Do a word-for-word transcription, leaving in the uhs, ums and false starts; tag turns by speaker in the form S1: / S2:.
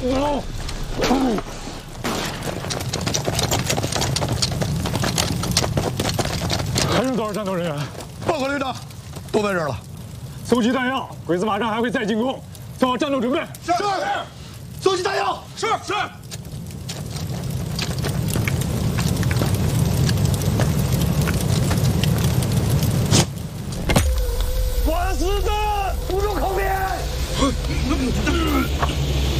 S1: 还剩多少战斗人员？
S2: 报告旅长，都在这儿了。
S1: 搜集弹药，鬼子马上还会再进攻，做好战斗准备。
S2: 是是，搜集弹药。
S3: 是是。
S2: 完死的，不住口边。